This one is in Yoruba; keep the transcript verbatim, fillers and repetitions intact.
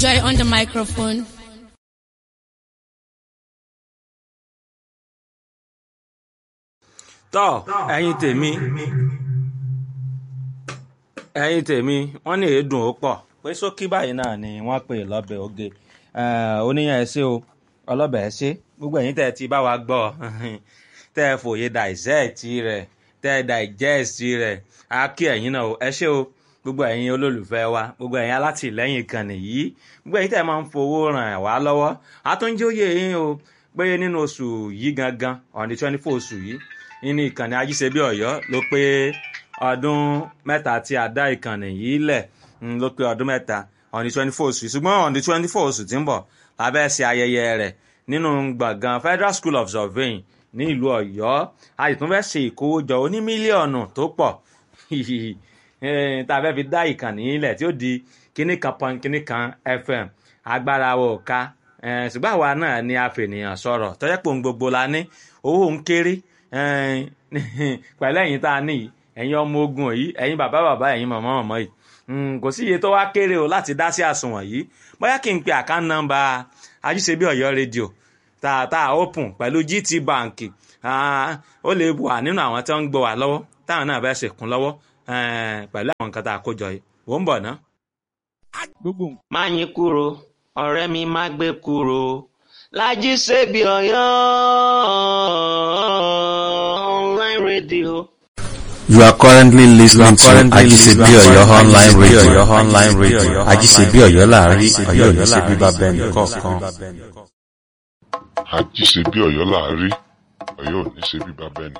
Joy on the microphone. Tọ́ ẹ̀yin tèmi ẹ̀yin tèmi wọ́n ní èédùn ó pọ̀ pé sókí báyìí náà ni wọ́n pè lọ́bẹ̀ oge oníyàn ẹ ṣé o ọlọ́bẹ̀ ẹ ṣé gbogbo ẹ̀yin tẹ́ ẹ ti bá wa gbọ́ tẹ́ ẹ fòye dissect rẹ̀ tẹ́ ẹ digest rẹ̀ á kí ẹ̀yin náà ẹ ṣé o gbogbo ẹ̀yin olólùfẹ́ wa gbogbo ẹ̀yin alátìlẹ́yìn ìkànnì yìí gbogbo ẹ̀yin tẹ́ ẹ máa ń fowó ràn wá lọ́wọ́ àtúnjóyè yín o pé nínú oṣù yìí gangan on the twenty four oṣù yìí nínú ìkànnì Ajíṣebí Ọ̀yọ́ ló pé ọdún mẹ́ta tí a dá ìkànnì yìí lẹ̀ ló pé ọdún mẹ́ta on the twenty four oṣù yìí ṣùgbọ́n on the twenty four oṣù tí ń bọ̀ la fẹ́ ṣe ayẹyẹ rẹ̀ nínú gbọ̀ngàn Federal School of Surveying ní ìlú Ọ̀yọ́ a sì tún fẹ́ ṣe ìkówójọ oní mílíọ̀nù tó pọ̀ tá a fẹ́ fi dá ìkànnì yìí lẹ̀ tí ó di kíní kan pọ́n kíní kan F M agbára wo ká ṣùgbọ́n àwa náà ni a fènìyàn sọ̀rọ̀ tọ́jẹ́ pòun gbogbo la ní owó ń kéré pẹ̀lú ẹ̀yin tá a ní ẹ̀yin ọmọ ogun yìí ẹ̀yin bàbá bàbá ẹ̀yin màmá màmá yìí kò sí iye tó wá kéré o láti dá sí àsùnwọ̀n yìí bóyá kí n pe account number Ajíṣebí Ọ̀yọ́ rédíò tá tá open pẹ̀lú G T Bank ó lè wà nínú àwọn tí wọ́n ń gbọ́ wá lọ́wọ́ táwọn náà bẹ́ẹ̀ ṣèkún lọ́wọ́ pẹ̀lú àwọn nǹkan tá a kó jọ yìí wò ń bọ̀ ná. má yín kúrò ọ̀rẹ́ mi má gbé kúrò Lájíṣebí Ọ̀yọ́ online radio. You are currently listening to Ajíṣebí Ọ̀yọ́ online radio. Online radio. Ajíṣebí Ọ̀yọ́ láàárín Ọ̀yọ́ ní ṣe bíbá bẹ́ẹ̀ni kọ̀ọ̀kan. Ajíṣebí Ọ̀yọ́ láàárín Ọ̀yọ́ ní ṣe bíbá bẹ́ẹ̀ni